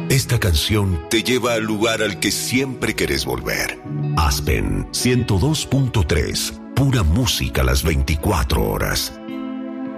Esta canción te lleva al lugar al que siempre querés volver. Aspen 102.3, pura música las 24 horas.